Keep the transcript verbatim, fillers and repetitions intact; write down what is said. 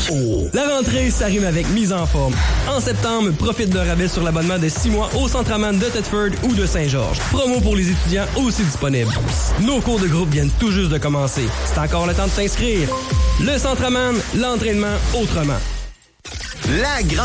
Oh! La rentrée, ça rime avec mise en forme. En septembre, profite d'un rabais sur l'abonnement de six mois au Centraman de Thetford ou de Saint-Georges. Promo pour les étudiants aussi disponible. Nos cours de groupe viennent tout juste de commencer. C'est encore le temps de t'inscrire. Le Centraman, l'entraînement autrement. La grande